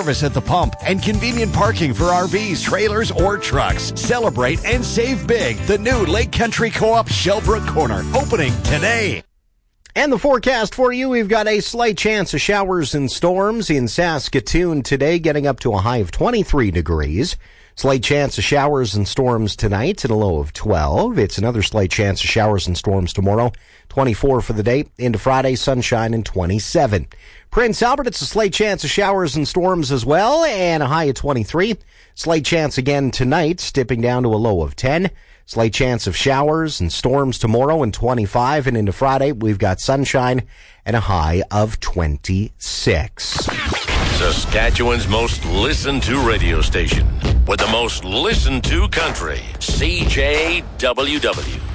service at the pump, and convenient parking for RVs, trailers, or trucks. Celebrate and save big. The new Lake Country Co-op Shellbrook Corner, opening today. And the forecast for you, we've got a slight chance of showers and storms in Saskatoon today, getting up to a high of 23 degrees. Slight chance of showers and storms tonight at a low of 12. It's another slight chance of showers and storms tomorrow, 24 for the day. Into Friday, sunshine and 27. Prince Albert, it's a slight chance of showers and storms as well, and a high of 23. Slight chance again tonight, dipping down to a low of 10. Slight chance of showers and storms tomorrow and 25. And into Friday, we've got sunshine and a high of 26. Saskatchewan's most listened to radio station with the most listened to country, CJWW.